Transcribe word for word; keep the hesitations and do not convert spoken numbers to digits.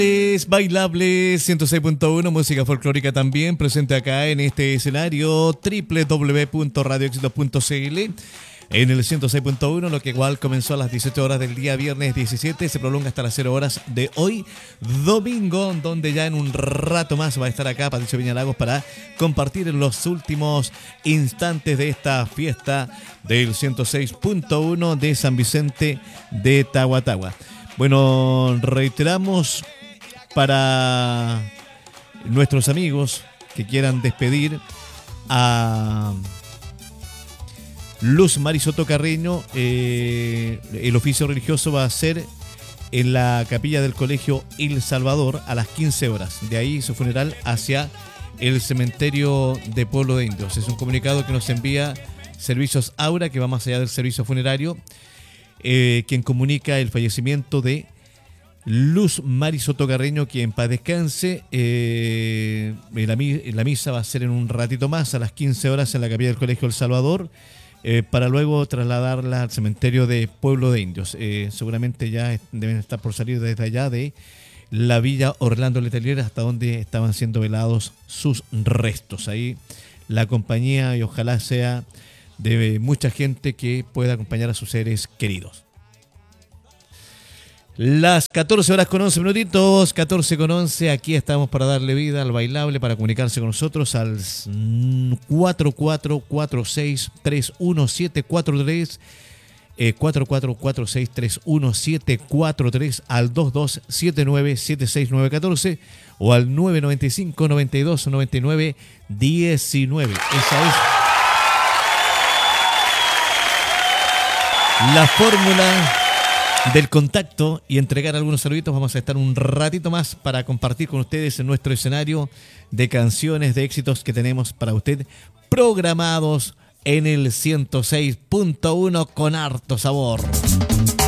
Es bailable ciento seis punto uno, música folclórica también, presente acá en este escenario doble u doble u doble u punto radio éxitos punto c l. En el ciento seis punto uno, lo que igual comenzó a las dieciocho horas del día viernes diecisiete, se prolonga hasta las cero horas de hoy, domingo, donde ya en un rato más va a estar acá Patricio Viñalagos para compartir en los últimos instantes de esta fiesta del ciento seis punto uno de San Vicente de Tahuatahua. Bueno, reiteramos para nuestros amigos que quieran despedir a Luz Marisoto Carreño, eh, el oficio religioso va a ser en la capilla del Colegio El Salvador a las quince horas. De ahí su funeral hacia el cementerio de Pueblo de Indios. Es un comunicado que nos envía Servicios Aura, que va más allá del servicio funerario, eh, quien comunica el fallecimiento de Luz Marisoto Carreño, que en paz descanse. Eh, la, la misa va a ser en un ratito más, a las quince horas en la capilla del Colegio El Salvador. Eh, para luego trasladarla al cementerio de Pueblo de Indios. Eh, seguramente ya deben estar por salir desde allá de la Villa Orlando Letelier, hasta donde estaban siendo velados sus restos. Ahí la compañía, y ojalá sea de mucha gente que pueda acompañar a sus seres queridos. Las catorce horas con once minutitos, catorce con once, aquí estamos para darle vida al bailable, para comunicarse con nosotros al cuatro cuatro cuatro seis tres uno siete cuatro tres, eh, cuatro cuatro cuatro seis tres uno siete cuatro tres, al dos dos siete nueve siete seis nueve uno cuatro o al nueve nueve cinco nueve dos nueve nueve uno nueve. Esa es la fórmula del contacto y entregar algunos saluditos. Vamos a estar un ratito más para compartir con ustedes en nuestro escenario de canciones, de éxitos que tenemos para usted programados en el ciento seis punto uno con harto sabor.